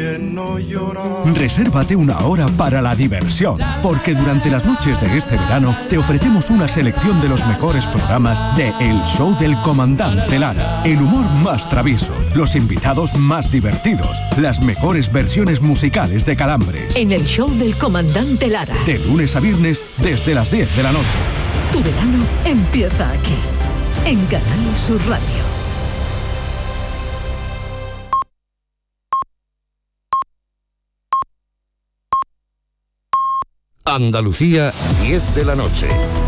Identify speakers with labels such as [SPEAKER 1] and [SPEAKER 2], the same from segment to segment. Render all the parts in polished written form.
[SPEAKER 1] ¿quién no llora?
[SPEAKER 2] Resérvate una hora para la diversión, porque durante las noches de este verano te ofrecemos una selección de los mejores programas de El Show del Comandante Lara. El humor más travieso, los invitados más divertidos, las mejores versiones musicales de Calambres.
[SPEAKER 3] En El Show del Comandante Lara.
[SPEAKER 2] De lunes a viernes desde las 10 de la noche.
[SPEAKER 3] Tu verano empieza aquí, en Canal Sur Radio.
[SPEAKER 4] Andalucía, 10 de la noche.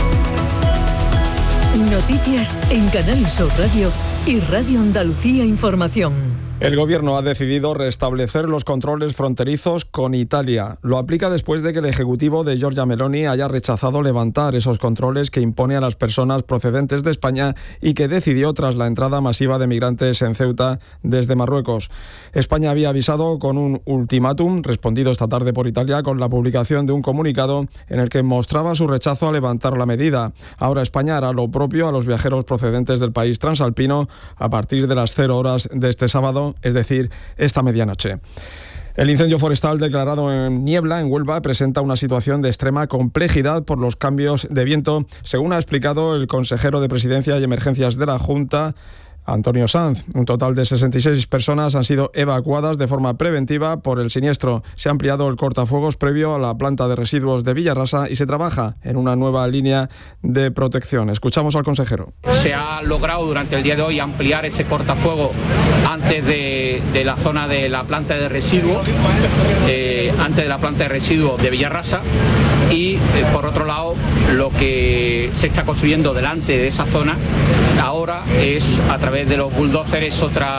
[SPEAKER 3] Noticias en Canal Sur Radio y Radio Andalucía Información.
[SPEAKER 5] El Gobierno ha decidido restablecer los controles fronterizos con Italia. Lo aplica después de que el Ejecutivo de Giorgia Meloni haya rechazado levantar esos controles que impone a las personas procedentes de España y que decidió tras la entrada masiva de migrantes en Ceuta desde Marruecos. España había avisado con un ultimátum, respondido esta tarde por Italia, con la publicación de un comunicado en el que mostraba su rechazo a levantar la medida. Ahora España hará lo propio a los viajeros procedentes del país transalpino a partir de las 0 horas de este sábado, es decir, esta medianoche. El incendio forestal declarado en Niebla, en Huelva, presenta una situación de extrema complejidad por los cambios de viento, según ha explicado el consejero de Presidencia y Emergencias de la Junta, Antonio Sanz. Un total de 66 personas han sido evacuadas de forma preventiva por el siniestro. Se ha ampliado el cortafuegos previo a la planta de residuos de Villarrasa y se trabaja en una nueva línea de protección. Escuchamos al consejero.
[SPEAKER 6] Se ha logrado durante el día de hoy ampliar ese cortafuego antes de la zona de la planta de residuos, antes de la planta de residuos de Villarrasa, y por otro lado lo que se está construyendo delante de esa zona ahora es a través de los bulldozers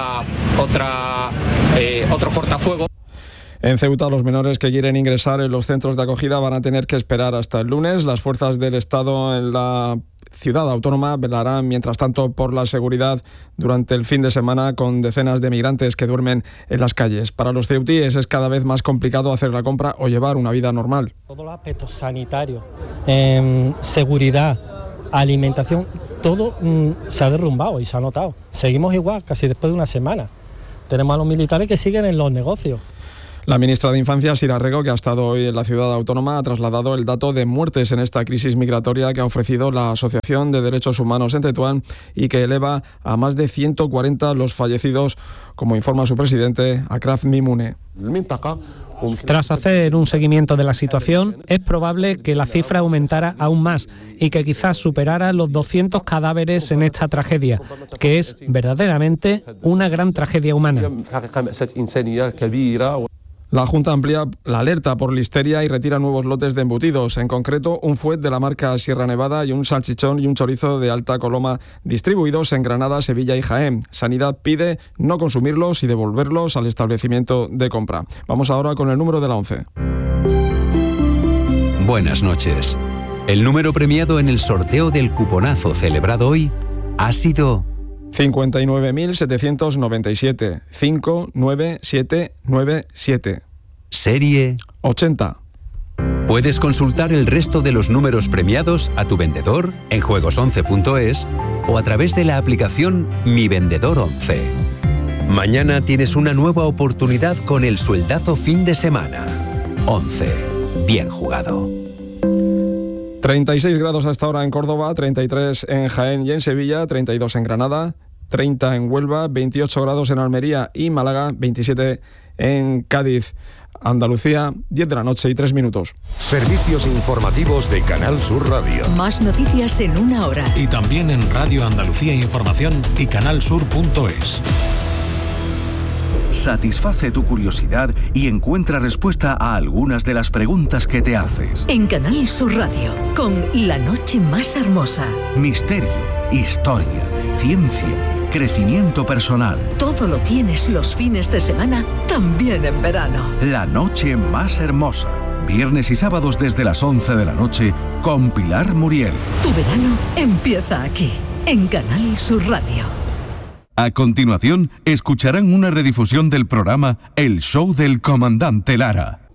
[SPEAKER 6] otro cortafuego.
[SPEAKER 5] En Ceuta, los menores que quieren ingresar en los centros de acogida van a tener que esperar hasta el lunes. Las fuerzas del Estado en la ciudad autónoma velarán, mientras tanto, por la seguridad durante el fin de semana, con decenas de migrantes que duermen en las calles. Para los ceutíes es cada vez más complicado hacer la compra o llevar una vida normal.
[SPEAKER 7] Todos los aspectos sanitarios, seguridad, alimentación, todo se ha derrumbado y se ha notado. Seguimos igual, casi después de una semana. Tenemos a los militares que siguen en los negocios.
[SPEAKER 5] La ministra de Infancia, Sira Rego, que ha estado hoy en la ciudad autónoma, ha trasladado el dato de muertes en esta crisis migratoria que ha ofrecido la Asociación de Derechos Humanos en Tetuán y que eleva a más de 140 los fallecidos, como informa su presidente, Akraf Mimune.
[SPEAKER 8] Tras hacer un seguimiento de la situación, es probable que la cifra aumentara aún más y que quizás superara los 200 cadáveres en esta tragedia, que es verdaderamente una gran tragedia humana.
[SPEAKER 5] La Junta amplía la alerta por listeria y retira nuevos lotes de embutidos, en concreto un fuet de la marca Sierra Nevada y un salchichón y un chorizo de alta coloma distribuidos en Granada, Sevilla y Jaén. Sanidad pide no consumirlos y devolverlos al establecimiento de compra. Vamos ahora con el número de la 11.
[SPEAKER 9] Buenas noches. El número premiado en el sorteo del cuponazo celebrado hoy ha sido
[SPEAKER 5] 59.797, 59797.
[SPEAKER 9] Serie
[SPEAKER 5] 80.
[SPEAKER 9] Puedes consultar el resto de los números premiados a tu vendedor en juegos11.es o a través de la aplicación Mi Vendedor 11. Mañana tienes una nueva oportunidad con el sueldazo fin de semana. 11. Bien jugado.
[SPEAKER 5] 36 grados a esta hora en Córdoba, 33 en Jaén y en Sevilla, 32 en Granada, 30 en Huelva, 28 grados en Almería y Málaga, 27 en Cádiz. Andalucía, 10 de la noche y 3 minutos.
[SPEAKER 4] Servicios informativos de Canal Sur Radio.
[SPEAKER 3] Más noticias en una hora.
[SPEAKER 10] Y también en Radio Andalucía Información y canalsur.es.
[SPEAKER 2] Satisface tu curiosidad y encuentra respuesta a algunas de las preguntas que te haces.
[SPEAKER 3] En Canal Sur Radio, con La Noche Más Hermosa.
[SPEAKER 2] Misterio, historia, ciencia, crecimiento personal.
[SPEAKER 3] Todo lo tienes los fines de semana, también en verano.
[SPEAKER 2] La Noche Más Hermosa. Viernes y sábados desde las 11 de la noche con Pilar Muriel.
[SPEAKER 3] Tu verano empieza aquí, en Canal Sur Radio.
[SPEAKER 2] A continuación, escucharán una redifusión del programa El Show del Comandante Lara.